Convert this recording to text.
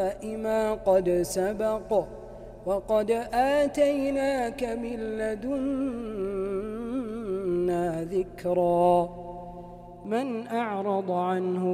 ما قد سبق وقد آتيناك من لدنا ذكرا من أعرض عنه